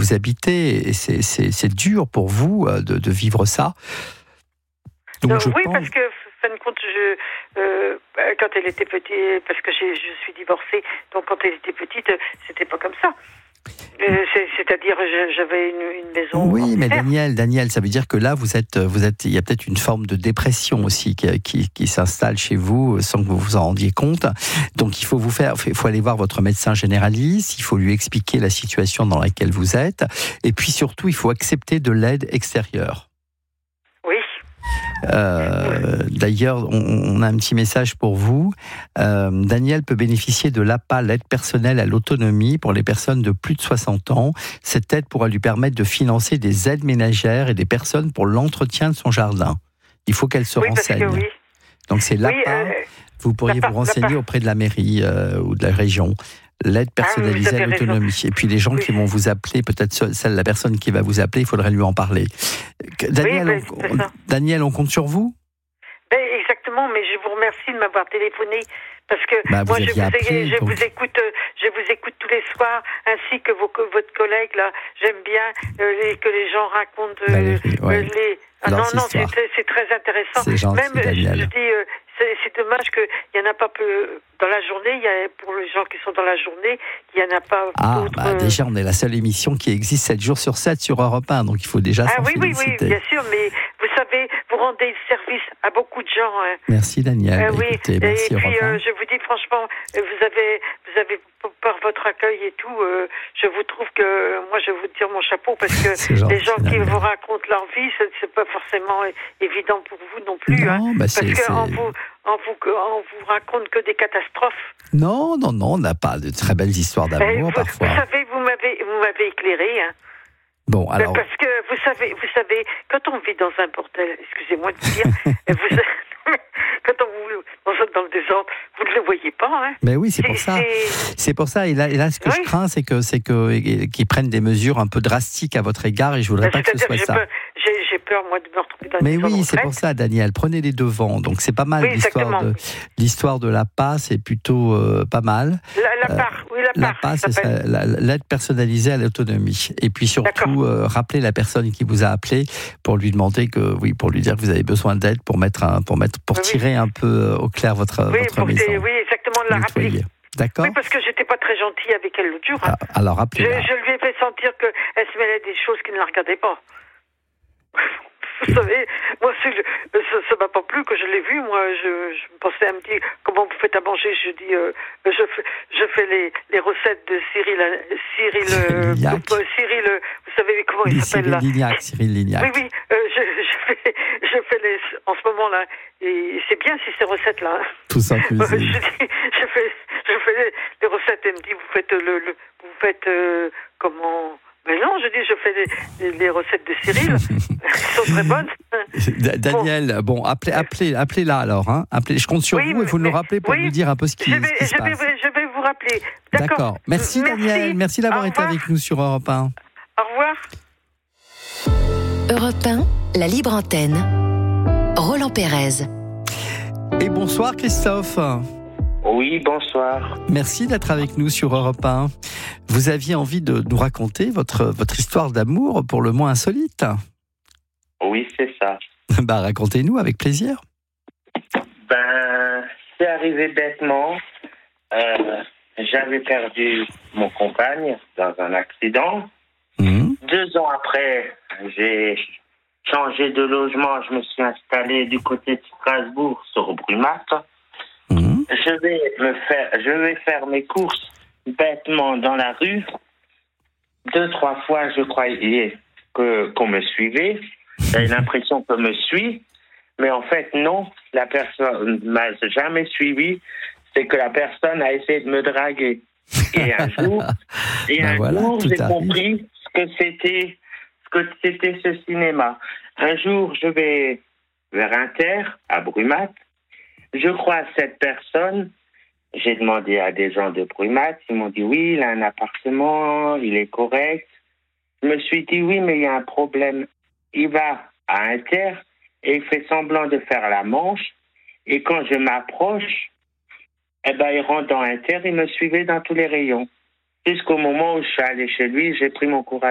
vous habitez, et c'est dur pour vous de vivre ça. Donc, oui, parce que, fin de compte, quand elle était petite, parce que je suis divorcée, donc quand elle était petite, c'était pas comme ça. C'est-à-dire, j'avais une maison. Oui, mais Daniel, ça veut dire que là, il y a peut-être une forme de dépression aussi qui s'installe chez vous sans que vous vous en rendiez compte. Donc, il faut aller voir votre médecin généraliste. Il faut lui expliquer la situation dans laquelle vous êtes. Et puis surtout, il faut accepter de l'aide extérieure. Oui. D'ailleurs, on a un petit message pour vous. Daniel peut bénéficier de l'APA, l'aide personnelle à l'autonomie pour les personnes de plus de 60 ans. Cette aide pourra lui permettre de financer des aides ménagères et des personnes pour l'entretien de son jardin. Il faut qu'elle se renseigne. Oui. Donc c'est l'APA. Vous pourriez vous renseigner auprès de la mairie ou de la région. L'aide personnalisée à l'autonomie. Raison. Et puis les gens qui vont vous appeler, peut-être la personne qui va vous appeler, il faudrait lui en parler. Daniel, on compte sur vous ? Exactement, mais je vous remercie de m'avoir téléphoné parce que moi je vous écoute tous les soirs, ainsi que votre collègue là. J'aime bien que les gens racontent c'est très intéressant. C'est gentil, même Daniel. je dis c'est dommage qu'il n'y en a pas peu dans la journée. Pour les gens qui sont dans la journée, il n'y en a pas. Déjà, on est la seule émission qui existe 7 jours sur 7 sur Europe 1, donc il faut déjà s'en féliciter. Oui, bien sûr, mais vous savez, vous rendez service à beaucoup de gens. Hein. Merci Daniel. Écoutez, merci, et puis je vous dis franchement, vous avez par votre accueil et tout, je vous trouve que moi je vous tire mon chapeau parce que les gens qui vous racontent leur vie, c'est pas forcément évident pour vous non plus. Non, parce qu'on vous raconte que des catastrophes. Non, on n'a pas de très belles histoires d'amour parfois. Vous savez, vous m'avez éclairé. Hein. Bon, alors. Parce que vous savez, quand on vit dans un bordel, excusez-moi de dire, quand on vit dans le désordre, vous ne le voyez pas, hein. Mais oui, c'est pour ça. C'est pour ça. Et là, ce que je crains, c'est qu'ils prennent des mesures un peu drastiques à votre égard, et je voudrais pas que ce soit ça. J'ai peur, moi, de me retrouver dans Mais oui, c'est pour ça, Daniel. Prenez les devants. Donc, c'est pas mal. L'histoire de l'APA, c'est plutôt pas mal. L'APA, c'est ça, l'aide personnalisée à l'autonomie. Et puis surtout, rappelez la personne qui vous a appelé pour lui demander pour lui dire que vous avez besoin d'aide pour tirer un peu au clair votre maison. Oui, exactement, de la rappeler. D'accord. Oui, parce que j'étais pas très gentille avec elle l'autre jour. Hein. Alors, rappelez-la. Je lui ai fait sentir qu'elle se mêlait des choses qui ne la regardaient pas. Vous savez, moi, ça m'a pas plu que je l'ai vu. Moi, je me pensais un petit. Comment vous faites à manger? Je dis, je fais les recettes de Cyril. Vous savez comment il s'appelle là? Cyril Lignac. Oui. Je fais en ce moment là. Et c'est bien si ces recettes là. Tout ça cuisine. Je fais les recettes. Elle me dit, vous faites comment? Mais non, je dis, je fais les recettes de Cyril. Elles sont très bonnes. Daniel, appelez-la alors. Hein. Je compte sur vous et vous nous rappelez pour nous dire un peu ce qui se passe. Je vais vous rappeler. D'accord. Merci Daniel. Merci d'avoir été avec nous sur Europe 1. Au revoir. Europe 1, la libre antenne. Roland Pérez. Et bonsoir Christophe. Oui, bonsoir. Merci d'être avec nous sur Europe 1. Vous aviez envie de nous raconter votre histoire d'amour pour le moins insolite. Oui, c'est ça. Racontez-nous avec plaisir. C'est arrivé bêtement. J'avais perdu mon compagne dans un accident. 2 ans après, j'ai changé de logement. Je me suis installé du côté de Strasbourg, sur Brumath. Je vais faire mes courses bêtement dans la rue. 2-3 fois, je croyais qu'on me suivait. J'avais l'impression qu'on me suit. Mais en fait, non. La personne ne m'a jamais suivi. C'est que la personne a essayé de me draguer. Et un jour, j'ai compris ce que c'était ce cinéma. Un jour, je vais vers Inter, à Brumath. Je croise cette personne. J'ai demandé à des gens de Brumath. Ils m'ont dit, oui, il a un appartement, il est correct. Je me suis dit, oui, mais il y a un problème. Il va à Inter et il fait semblant de faire la manche. Et quand je m'approche, il rentre dans Inter et me suivait dans tous les rayons. Jusqu'au moment où je suis allé chez lui, j'ai pris mon courage.